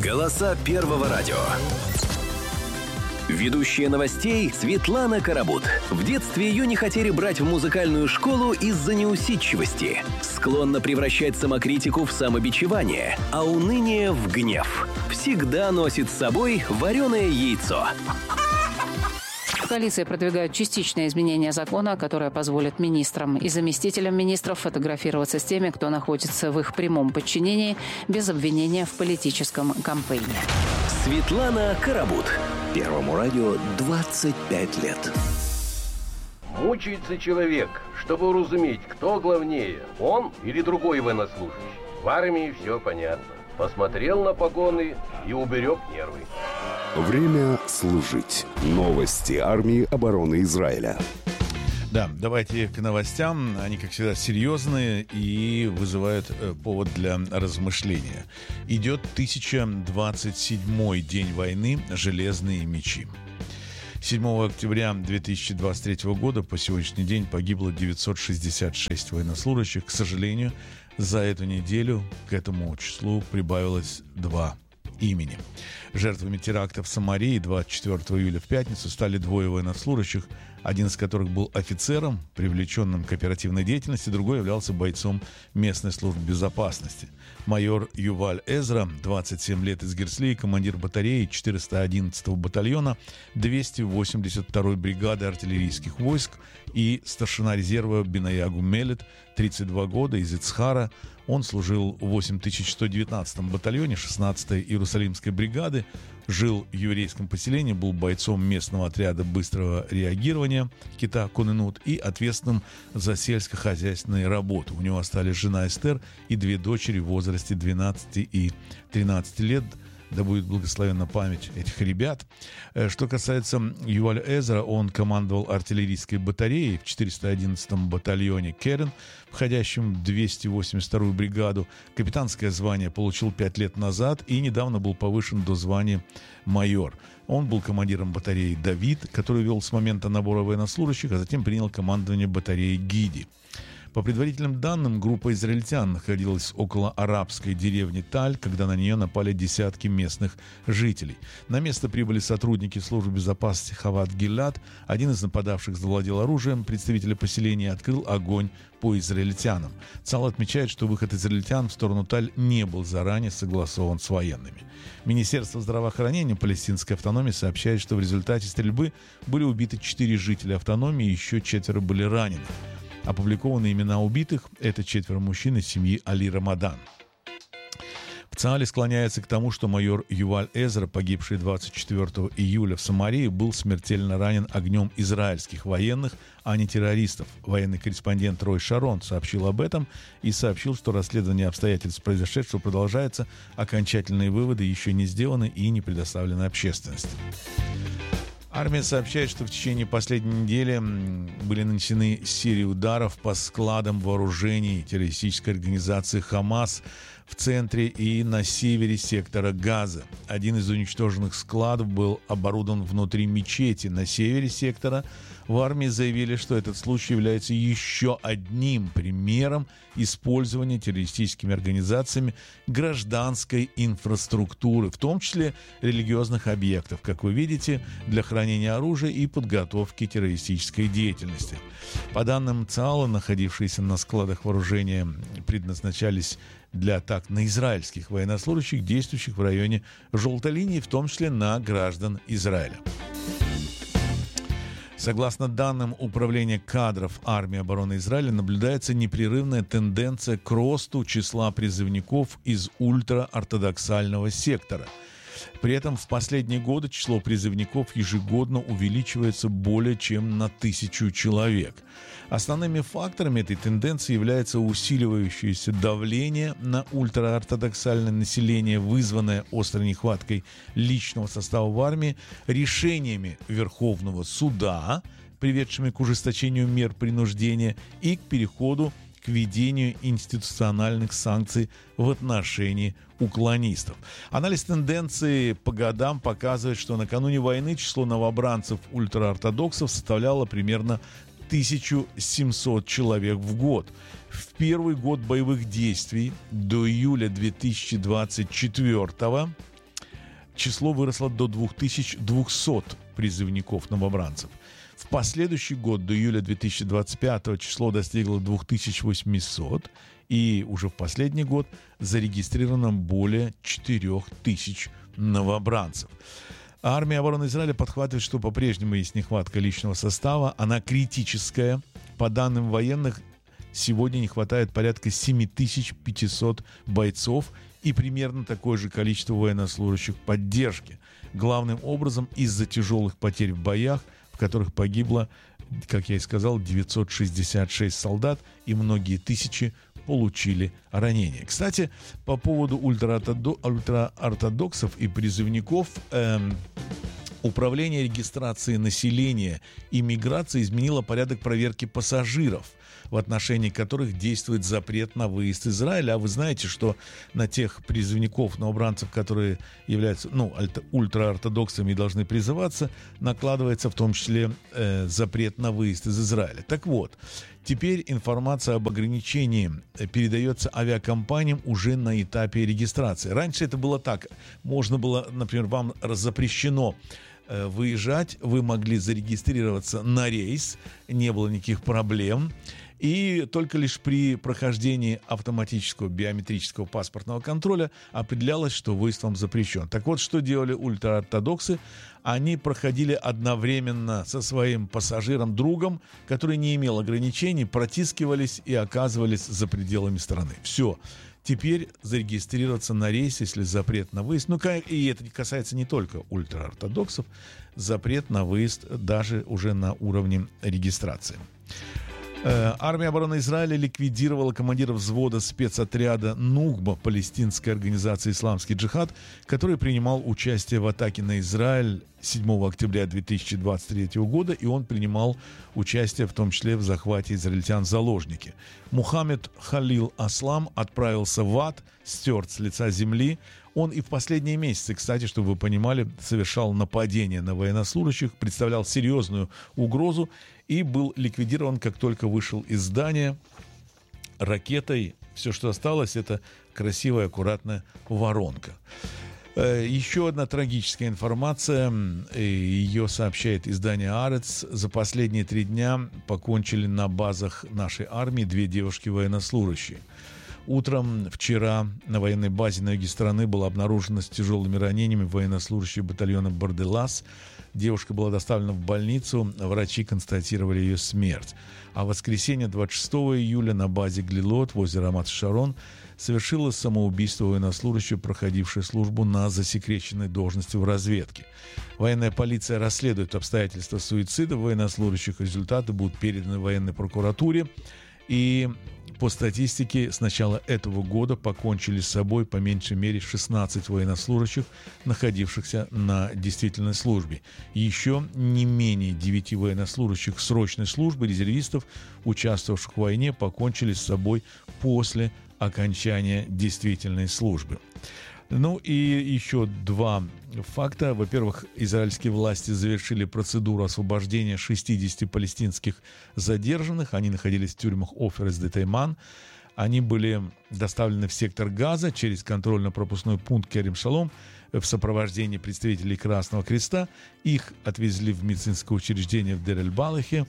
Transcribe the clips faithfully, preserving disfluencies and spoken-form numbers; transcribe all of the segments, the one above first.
Голоса Первого радио. Ведущая новостей Светлана Карабут. В детстве ее не хотели брать в музыкальную школу из-за неусидчивости. Склонна превращать самокритику в самобичевание, а уныние в гнев. Всегда носит с собой вареное яйцо. В коалиции продвигают частичное изменение закона, которое позволит министрам и заместителям министров фотографироваться с теми, кто находится в их прямом подчинении, без обвинения в политическом кампейне. Светлана Карабут. Первому радио двадцать пять лет. Мучается человек, чтобы уразуметь, кто главнее, он или другой военнослужащий. В армии все понятно. Посмотрел на погоны и уберег нервы. Время служить. Новости армии обороны Израиля. Да, давайте к новостям. Они, как всегда, серьезные и вызывают э, повод для размышления. Идет тысяча двадцать седьмой день войны «Железные мечи». седьмого октября две тысячи двадцать третьего года по сегодняшний день погибло девятьсот шестьдесят шесть военнослужащих. К сожалению, за эту неделю к этому числу прибавилось два имени. Жертвами теракта в Самарии двадцать четвёртого июля в пятницу стали двое военнослужащих, один из которых был офицером, привлеченным к оперативной деятельности, другой являлся бойцом местной службы безопасности. Майор Юваль Эзра, двадцать семь лет, из Герслии, командир батареи четыреста одиннадцатого батальона двести восемьдесят второй бригады артиллерийских войск, и старшина резерва Бинаягу Мелет, тридцать два года, из Ицхара. Он служил в восемь тысяч сто девятнадцатом батальоне шестнадцатой Иерусалимской бригады, жил в еврейском поселении, был бойцом местного отряда быстрого реагирования Кита Коненут и ответственным за сельскохозяйственные работы. У него остались жена Эстер и две дочери в возрасте двенадцати и тринадцати лет. Да будет благословенна память этих ребят. Что касается Юваля Эзра, он командовал артиллерийской батареей в четыреста одиннадцатом батальоне Керен, входящем в двести восемьдесят вторую бригаду. Капитанское звание получил пять лет назад и недавно был повышен до звания майор. Он был командиром батареи «Давид», который вел с момента набора военнослужащих, а затем принял командование батареей «Гиди». По предварительным данным, группа израильтян находилась около арабской деревни Таль, когда на нее напали десятки местных жителей. На место прибыли сотрудники службы безопасности Хават Гилад. Один из нападавших завладел оружием представителя поселения и открыл огонь по израильтянам. ЦАЛ отмечает, что выход израильтян в сторону Таль не был заранее согласован с военными. Министерство здравоохранения палестинской автономии сообщает, что в результате стрельбы были убиты четыре жителя автономии и еще четверо были ранены. Опубликованы имена убитых. Это четверо мужчин из семьи Али Рамадан. В ЦАЛе склоняется к тому, что майор Юваль Эзра, погибший двадцать четвёртого июля в Самарии, был смертельно ранен огнем израильских военных, а не террористов. Военный корреспондент Рой Шарон сообщил об этом и сообщил, что расследование обстоятельств произошедшего продолжается, окончательные выводы еще не сделаны и не предоставлены общественности. Армия сообщает, что в течение последней недели были нанесены серии ударов по складам вооружений террористической организации «Хамас» в центре и на севере сектора Газа. Один из уничтоженных складов был оборудован внутри мечети на севере сектора. В армии заявили, что этот случай является еще одним примером использования террористическими организациями гражданской инфраструктуры, в том числе религиозных объектов, как вы видите, для хранения оружия и подготовки террористической деятельности. По данным ЦАЛа, находившиеся на складах вооружения предназначались для атак на израильских военнослужащих, действующих в районе желтой линии, в том числе на граждан Израиля. Согласно данным Управления кадров армии обороны Израиля, наблюдается непрерывная тенденция к росту числа призывников из ультраортодоксального сектора. При этом в последние годы число призывников ежегодно увеличивается более чем на тысячу человек. Основными факторами этой тенденции является усиливающееся давление на ультраортодоксальное население, вызванное острой нехваткой личного состава в армии, решениями Верховного суда, приведшими к ужесточению мер принуждения и к переходу к введению институциональных санкций в отношении уклонистов. Анализ тенденции по годам показывает, что накануне войны число новобранцев ультраортодоксов составляло примерно тысяча семьсот человек в год. В первый год боевых действий до июля две тысячи двадцать четвёртого число выросло до две тысячи двести призывников-новобранцев. В последующий год, до июля две тысячи двадцать пятого, число достигло две тысячи восемьсот, и уже в последний год зарегистрировано более четыре тысячи новобранцев. Армия обороны Израиля подхватывает, что по-прежнему есть нехватка личного состава, она критическая. По данным военных, сегодня не хватает порядка семь тысяч пятьсот бойцов и примерно такое же количество военнослужащих поддержки. Главным образом из-за тяжелых потерь в боях, в которых погибло, как я и сказал, девятьсот шестьдесят шесть солдат, и многие тысячи получили ранения. Кстати, по поводу ультраортодоксов и призывников, эм, Управление регистрации населения и миграции изменило порядок проверки пассажиров, в отношении которых действует запрет на выезд из Израиля. А вы знаете, что на тех призывников, новобранцев, которые являются ну, ультраортодоксами и должны призываться, накладывается в том числе э, запрет на выезд из Израиля. Так вот, теперь информация об ограничении передается авиакомпаниям уже на этапе регистрации. Раньше это было так. Можно было, например, вам запрещено э, выезжать, вы могли зарегистрироваться на рейс, не было никаких проблем. И только лишь при прохождении автоматического биометрического паспортного контроля определялось, что выезд вам запрещен. Так вот, что делали ультраортодоксы? Они проходили одновременно со своим пассажиром-другом, который не имел ограничений, протискивались и оказывались за пределами страны. Все. Теперь зарегистрироваться на рейс, если запрет на выезд. Ну, и это касается не только ультраортодоксов, запрет на выезд даже уже на уровне регистрации. Армия обороны Израиля ликвидировала командира взвода спецотряда «Нухба» палестинской организации «Исламский джихад», который принимал участие в атаке на Израиль седьмого октября две тысячи двадцать третьего года, и он принимал участие в том числе в захвате израильтян в заложники. Мухаммед Халил Аслам отправился в ад, стерт с лица земли. Он и в последние месяцы, кстати, чтобы вы понимали, совершал нападения на военнослужащих, представлял серьезную угрозу и был ликвидирован, как только вышел из здания ракетой. Все, что осталось, это красивая, аккуратная воронка. Еще одна трагическая информация, ее сообщает издание «Арец». За последние три дня покончили на базах нашей армии две девушки-военнослужащие. Утром вчера на военной базе на юге страны была обнаружена с тяжелыми ранениями военнослужащая батальона «Барделас». Девушка была доставлена в больницу, врачи констатировали ее смерть. А в воскресенье двадцать шестого июля на базе Глилот возле Рамат-Шарон совершила самоубийство военнослужащего, проходившая службу на засекреченной должности в разведке. Военная полиция расследует обстоятельства суицида военнослужащих. Результаты будут переданы военной прокуратуре. И по статистике, с начала этого года покончили с собой по меньшей мере шестнадцать военнослужащих, находившихся на действительной службе. Еще не менее девяти военнослужащих срочной службы, резервистов, участвовавших в войне, покончили с собой после окончания действительной службы. Ну и еще два факта. Во-первых, израильские власти завершили процедуру освобождения шестидесяти палестинских задержанных. Они находились в тюрьмах Офер и Сде-Тейман. Они были доставлены в сектор Газа через контрольно-пропускной пункт Керем-Шалом в сопровождении представителей Красного Креста. Их отвезли в медицинское учреждение в Дер-эль-Балахе.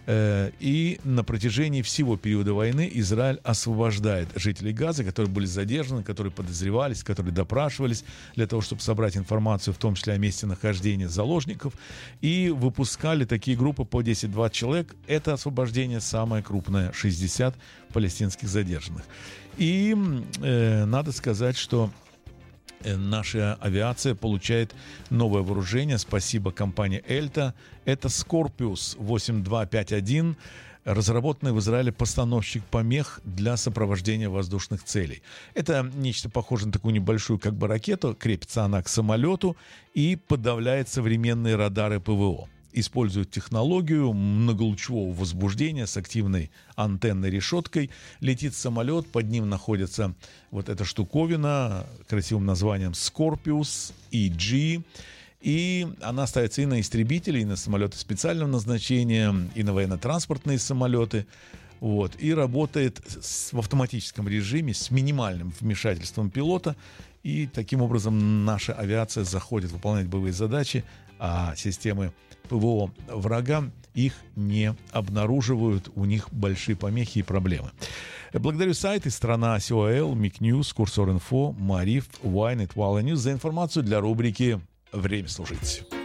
И на протяжении всего периода войны Израиль освобождает жителей Газа, которые были задержаны, которые подозревались, которые допрашивались для того, чтобы собрать информацию, в том числе о месте нахождения заложников. И выпускали такие группы по десять-двадцать человек. Это освобождение самое крупное, шестьдесят палестинских задержанных. И э, надо сказать, что наша авиация получает новое вооружение. Спасибо компании Эльта. Это Scorpius восемь два пять один, разработанный в Израиле постановщик помех для сопровождения воздушных целей. Это нечто похожее на такую небольшую как бы ракету. Крепится она к самолету и подавляет современные радары ПВО. Используют технологию многолучевого возбуждения с активной антенной решеткой. Летит самолет, под ним находится вот эта штуковина красивым названием Scorpius и джи. И она ставится и на истребители, и на самолеты специального назначения, и на военно-транспортные самолеты. Вот, и работает с, в автоматическом режиме с минимальным вмешательством пилота. И таким образом наша авиация заходит выполнять боевые задачи, а системы ПВО врага их не обнаруживают, у них большие помехи и проблемы. Благодарю сайты «Страна СОАЛ», Микньюз, Курсор Инфо, Мариф, Вайнет, Вала Ньюс за информацию для рубрики «Время служить».